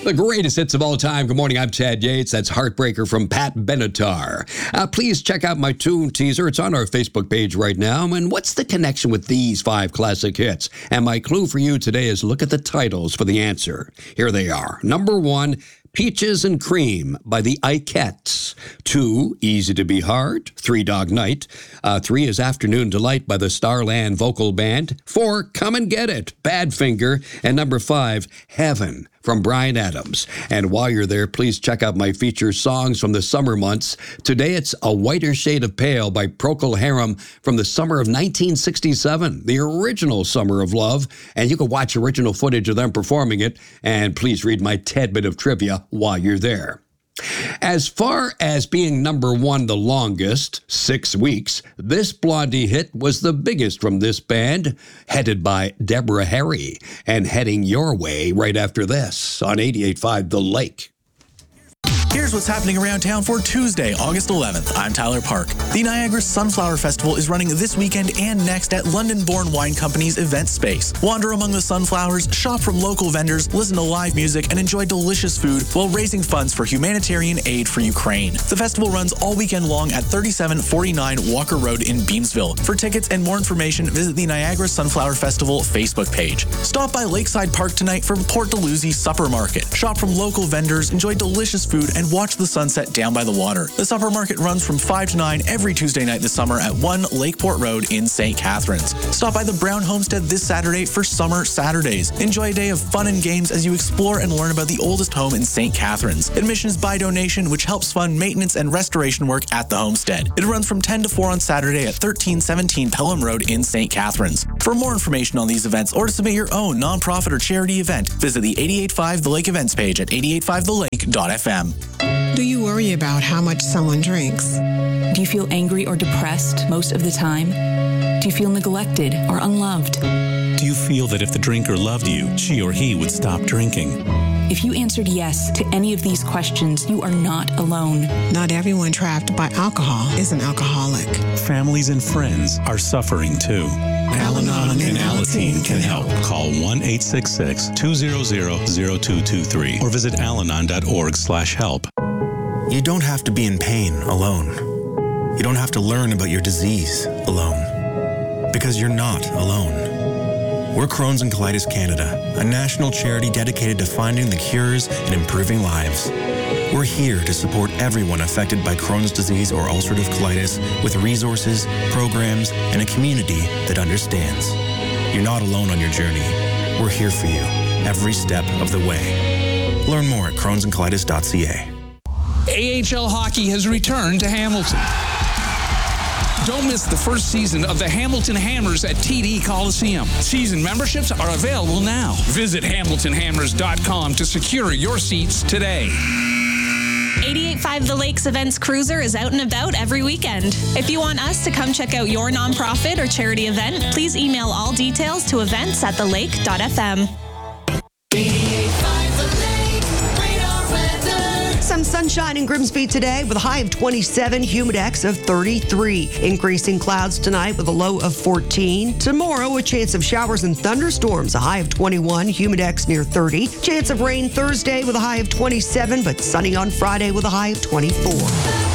The greatest hits of all time. Good morning, I'm Chad Yates. That's Heartbreaker from Pat Benatar. Please check out my tune teaser. It's on our Facebook page right now. And what's the connection with these 5 classic hits? And my clue for you today is look at the titles for the answer. Here they are. Number 1, Peaches and Cream by the Ikettes. 2, Easy to Be Hard. 3, Dog Night. 3 is Afternoon Delight by the Starland Vocal Band. 4, Come and Get It, Badfinger. And number 5, Heaven from Bryan Adams. And while you're there, please check out my feature songs from the summer months. Today it's A Whiter Shade of Pale by Procol Harum from the summer of 1967, the original Summer of Love. And you can watch original footage of them performing it. And please read my tidbit of trivia while you're there. As far as being number 1 the longest, 6 weeks, this Blondie hit was the biggest from this band, headed by Deborah Harry, and heading your way right after this on 88.5 The Lake. Here's what's happening around town for Tuesday, August 11th. I'm Tyler Park. The Niagara Sunflower Festival is running this weekend and next at London-born Wine Company's event space. Wander among the sunflowers, shop from local vendors, listen to live music, and enjoy delicious food while raising funds for humanitarian aid for Ukraine. The festival runs all weekend long at 3749 Walker Road in Beamsville. For tickets and more information, visit the Niagara Sunflower Festival Facebook page. Stop by Lakeside Park tonight for Port Dalhousie Supper Market. Shop from local vendors, enjoy delicious food, and watch the sunset down by the water. The supper market runs from 5 to 9 every Tuesday night this summer at 1 Lakeport Road in St. Catharines. Stop by the Brown Homestead this Saturday for Summer Saturdays. Enjoy a day of fun and games as you explore and learn about the oldest home in St. Catharines. Admission is by donation, which helps fund maintenance and restoration work at the homestead. It runs from 10 to 4 on Saturday at 1317 Pelham Road in St. Catharines. For more information on these events or to submit your own nonprofit or charity event, visit the 88.5 The Lake events page at 885thelake.fm. Do you worry about how much someone drinks? Do you feel angry or depressed most of the time? Do you feel neglected or unloved? Do you feel that if the drinker loved you, she or he would stop drinking? If you answered yes to any of these questions, you are not alone. Not everyone trapped by alcohol is an alcoholic. Families and friends are suffering too. Al-Anon and Alateen can help. Call 1-866-200-0223 or visit alanon.org/help. You don't have to be in pain alone. You don't have to learn about your disease alone. Because you're not alone. We're Crohn's and Colitis Canada, a national charity dedicated to finding the cures and improving lives. We're here to support everyone affected by Crohn's disease or ulcerative colitis with resources, programs, and a community that understands. You're not alone on your journey. We're here for you every step of the way. Learn more at crohnsandcolitis.ca. AHL hockey has returned to Hamilton. Don't miss the first season of the Hamilton Hammers at TD Coliseum. Season memberships are available now. Visit HamiltonHammers.com to secure your seats today. 88.5 The Lakes Events Cruiser is out and about every weekend. If you want us to come check out your nonprofit or charity event, please email all details to events@thelake.fm. Some sunshine in Grimsby today with a high of 27, humidex of 33. Increasing clouds tonight with a low of 14. Tomorrow, a chance of showers and thunderstorms, a high of 21, humidex near 30. Chance of rain Thursday with a high of 27, but sunny on Friday with a high of 24.